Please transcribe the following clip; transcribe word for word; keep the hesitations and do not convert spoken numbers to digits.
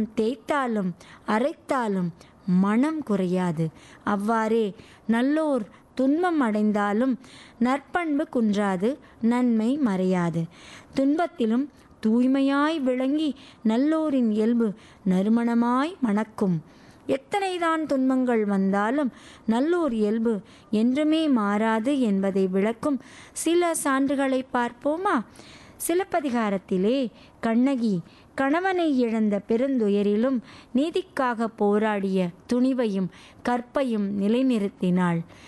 தேய்த்தாலும் அரைத்தாலும் மனம் குறையாது. அவ்வாறே நல்லோர் துன்பம் அடைந்தாலும் நற்பண்பு குன்றாது, நன்மை மறையாது. துன்பத்திலும் தூய்மையாய் விளங்கி நல்லோரின் இயல்பு நறுமணமாய் மணக்கும். எத்தனைதான் துன்பங்கள் வந்தாலும் நல்லோர் இயல்பு என்றுமே மாறாது என்பதை விளக்கும் சில சான்றுகளை பார்ப்போமா? சிலப்பதிகாரத்திலே கண்ணகி கணவனை இழந்த பெருந்துயரிலும் நீதிக்காக போராடிய துணிவையும் கற்பையும் நிலைநிறுத்தினாள்.